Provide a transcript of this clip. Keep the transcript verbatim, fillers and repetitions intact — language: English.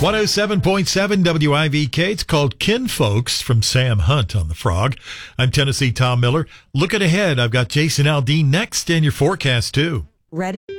one oh seven point seven W I V K. It's called Kinfolks from Sam Hunt on the Frog. I'm Tennessee Tom Miller. Looking ahead, I've got Jason Aldean next and your forecast too. Ready?